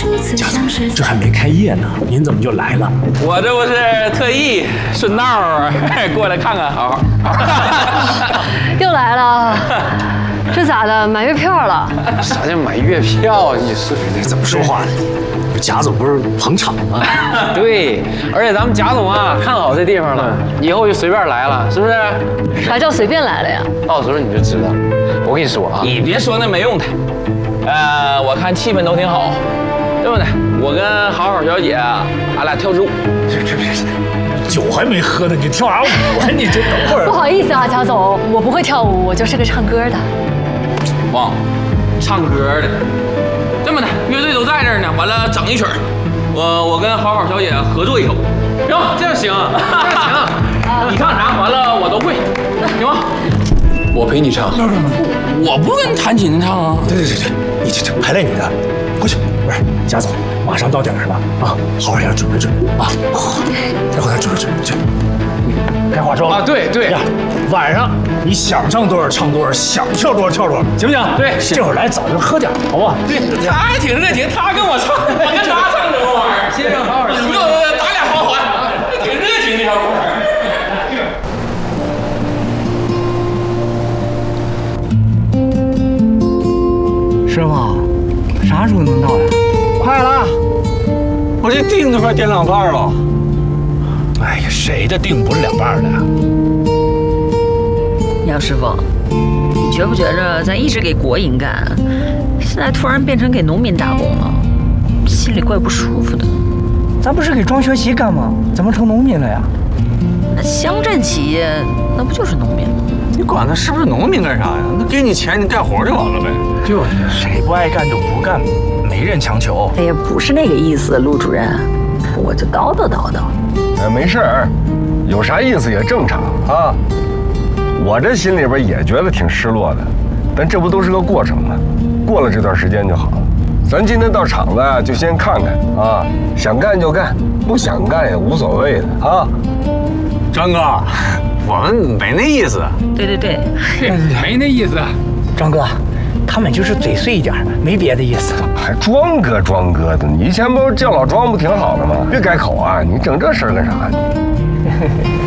贾总，这还没开业呢，您怎么就来了？ 我这不是特意顺道过来看看，好。 又来了，这咋的？买月票了？ 啥叫买月票？你是怎么说话呢？贾总不是捧场吗？ 对，而且咱们贾总啊，看好这地方了，以后就随便来了，是不是？ 啥叫随便来了呀？ 到时候你就知道了。我跟你说啊，你别说那没用的，我看气氛都挺好，对不对？我跟好好小姐，俺俩跳支舞。 这酒还没喝呢，你跳啥舞啊？你这等会儿。 不好意思啊，贾总，我不会跳舞，我就是个唱歌的。 忘了，唱歌的。这么的，乐队都在这儿呢，完了整一曲儿，我跟好好小姐合作一首，行，这样行，这样行，你唱啥，完了我都会，行吗？我陪你唱，我不跟弹琴唱啊。 对，你这排练你的，过去。不是，贾总，马上到点儿了啊，好好要准备准备啊，待会儿准备去。该化妆了啊，对呀，晚上你想唱多少唱多少，想跳多少跳多少，行不行？ 对， 这会儿来早就喝点，好不好？ 对，他还挺热情，他跟我唱，我跟他唱什么玩意儿？先生好好，没有，咱俩好好，挺热情的小伙儿。 师傅，啥时候能到呀？ 快了，我这订都快点2半了。 哎呀，谁的腚不是2半的呀？ 杨师傅，你觉不觉着咱一直给国营干，现在突然变成给农民打工了，心里怪不舒服的。 咱不是给庄学习干吗？怎么成农民了呀？ 那乡镇企业那不就是农民吗？ 你管他是不是农民干啥呀？那给你钱，你干活就完了呗。 就是，谁不爱干就不干，没人强求。 哎呀，不是那个意思，陆主任，我就叨叨叨叨。 没事儿，有啥意思也正常啊。我这心里边也觉得挺失落的，但这不都是个过程吗？过了这段时间就好了。咱今天到厂子就先看看啊，想干就干，不想干也无所谓的啊。 张哥，我们没那意思。 对， 没那意思。 庄哥，他们就是嘴碎一点，没别的意思。 还庄哥的，你以前不是叫老庄不挺好的吗？别改口啊！你整这事儿干啥？